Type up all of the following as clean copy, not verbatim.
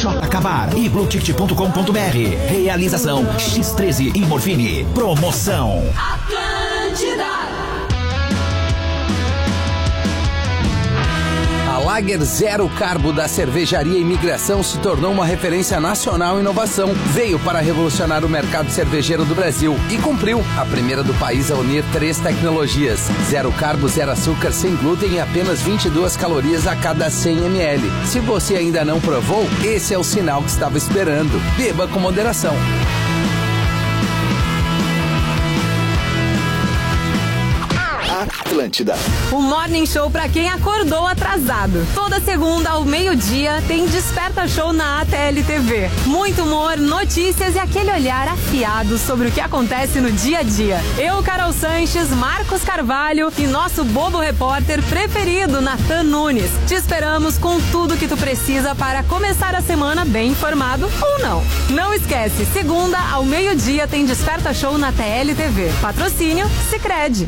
Acabar e Blueticket.com.br. Realização X13 e Morfine. Promoção Atlântida. A Lager Zero Carbo da Cervejaria Imigração se tornou uma referência nacional em inovação. Veio para revolucionar o mercado cervejeiro do Brasil e cumpriu. A primeira do país a unir 3 tecnologias. Zero carbo, zero açúcar, sem glúten e apenas 22 calorias a cada 100 ml. Se você ainda não provou, esse é o sinal que estava esperando. Beba com moderação. Atlântida. O Morning Show pra quem acordou atrasado. Toda segunda ao meio-dia tem Desperta Show na ATL TV. Muito humor, notícias e aquele olhar afiado sobre o que acontece no dia a dia. Eu, Carol Sanches, Marcos Carvalho e nosso bobo repórter preferido, Nathan Nunes. Te esperamos com tudo que tu precisa para começar a semana bem informado ou não. Não esquece, segunda ao meio-dia tem Desperta Show na ATL TV. Patrocínio Sicredi.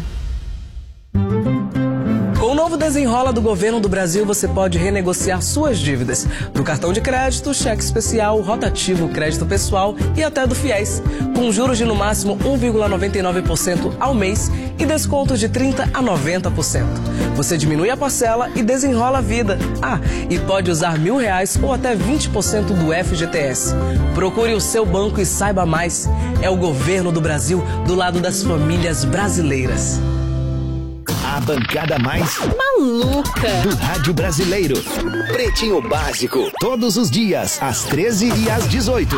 Com o novo Desenrola do Governo do Brasil, você pode renegociar suas dívidas do cartão de crédito, cheque especial, rotativo, crédito pessoal e até do FIES, com juros de no máximo 1,99% ao mês e descontos de 30% a 90%. Você diminui a parcela e desenrola a vida. Ah, e pode usar R$1.000 ou até 20% do FGTS. Procure o seu banco e saiba mais. É o Governo do Brasil do lado das famílias brasileiras. A bancada mais maluca do rádio brasileiro. Pretinho Básico, todos os dias, às 13 e às 18.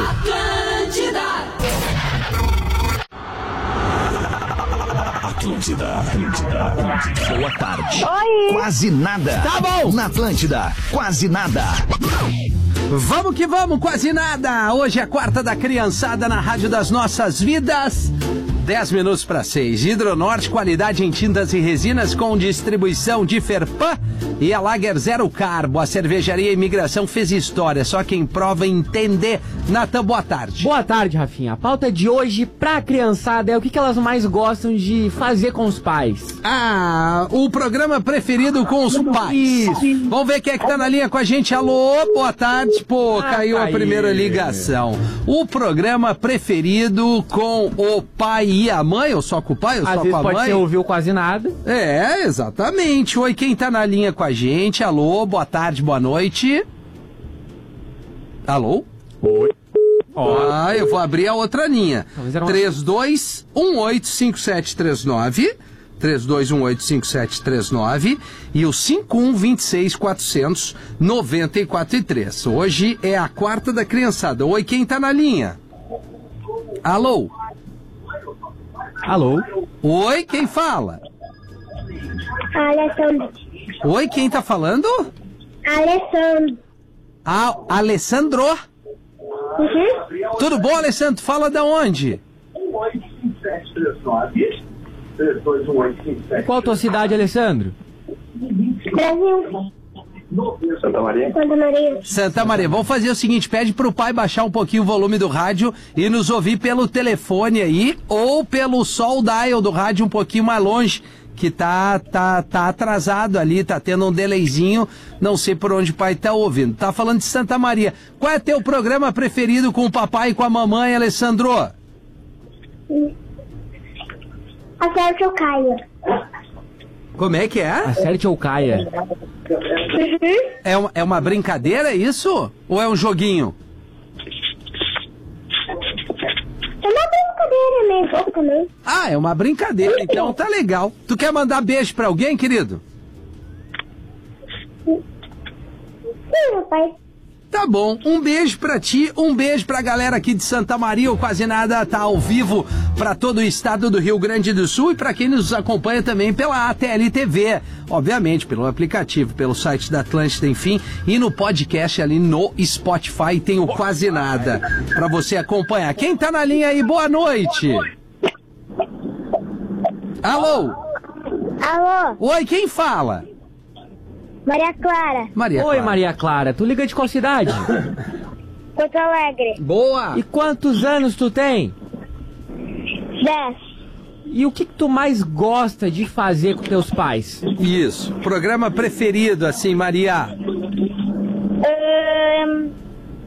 Atlântida. Boa tarde. Oi. Quase nada. Tá bom. Na Atlântida, quase nada. Vamos que vamos, quase nada. Hoje é a quarta da criançada na Rádio das Nossas Vidas. 10 minutos para 6. Hidronorte, qualidade em tintas e resinas com distribuição de Ferpan e a Lager Zero Carbo. A Cervejaria Imigração fez história, só quem prova entender. Natan, boa tarde. Boa tarde, Rafinha. A pauta de hoje pra criançada é o que elas mais gostam de fazer com os pais. Ah, o programa preferido com os pais. Isso. Vamos ver quem é que tá na linha com a gente. Alô, boa tarde. Pô, caiu a primeira ligação. O programa preferido com o pai e a mãe, ou só com o pai, ou Às só vezes com a mãe? pode ser ouviu quase nada. É, exatamente. Oi, quem tá na linha com a gente? Alô, boa tarde, boa noite. Alô? Oi. Ah, eu vou abrir a outra linha. 32185739 32185739 e o 5126-400-9403. Hoje é a quarta da criançada. Oi, quem tá na linha? Alô? Alô? Oi, quem fala? Alessandro. Oi, quem tá falando? Alessandro. Ah, Alessandro? Uhum. Tudo bom, Alessandro? Fala da onde? Qual a tua cidade, Alessandro? Brasil. Santa Maria. Santa Maria. Santa Maria. Vamos fazer o seguinte, pede pro pai baixar um pouquinho o volume do rádio e nos ouvir pelo telefone aí ou pelo sol dial do rádio um pouquinho mais longe, que tá atrasado ali, tá tendo um delayzinho, não sei por onde o pai tá ouvindo. Tá falando de Santa Maria. Qual é teu programa preferido com o papai e com a mamãe, Alessandro? Acerte ou caia. Como é que é? Acerte ou caia. Uhum. É uma brincadeira isso? Ou é um joguinho? É uma brincadeira mesmo também. Ah, é uma brincadeira, então tá legal. Tu quer mandar beijo pra alguém, querido? Sim, meu pai. Tá bom, um beijo pra ti, um beijo pra galera aqui de Santa Maria, o Quase Nada tá ao vivo pra todo o estado do Rio Grande do Sul e pra quem nos acompanha também pela ATL TV, obviamente, pelo aplicativo, pelo site da Atlântida, enfim, e no podcast ali no Spotify tem o Quase Nada pra você acompanhar. Quem tá na linha aí, boa noite! Alô? Alô, Oi, quem fala? Maria Clara. Maria Oi, Clara. Maria Clara. Tu liga de qual cidade? Porto Alegre. Boa! E quantos anos tu tem? 10. E o que tu mais gosta de fazer com teus pais? Isso, programa preferido, assim, Maria.